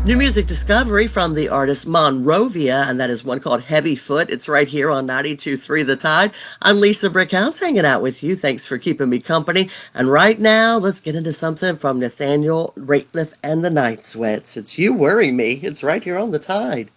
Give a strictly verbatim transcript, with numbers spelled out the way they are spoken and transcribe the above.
New music discovery from the artist Monrovia, and that is one called Heavy Foot. It's right here on ninety-two point three The Tide. I'm Lisa Brickhouse hanging out with you. Thanks for keeping me company. And right now, let's get into something from Nathaniel Rateliff and the Night Sweats. It's You Worry Me. It's right here on The Tide.